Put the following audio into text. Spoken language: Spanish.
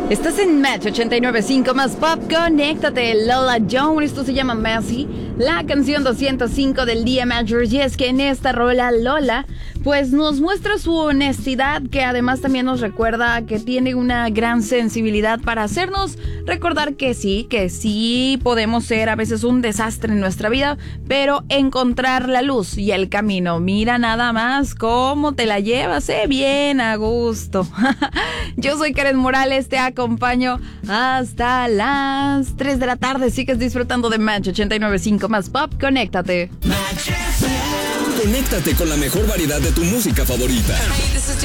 Estás en Match 89.5 más pop, conéctate, Lola Jones, esto se llama Messi, la canción 205 del día Matchers, y es que en esta rola Lola pues nos muestra su honestidad, que además también nos recuerda que tiene una gran sensibilidad para hacernos recordar que sí podemos ser a veces un desastre en nuestra vida, pero encontrar la luz y el camino. Mira nada más cómo te la llevas, bien a gusto. Yo soy Karen Morales, te acompaño hasta las 3 de la tarde. Sigues disfrutando de Match 89.5 más pop, conéctate. Conéctate con la mejor variedad de tu música favorita.